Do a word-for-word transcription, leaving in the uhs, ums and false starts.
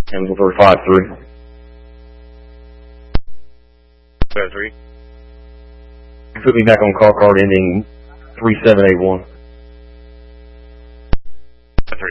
And we'll go five three. Five three. Put me back on call card ending three seven eight one.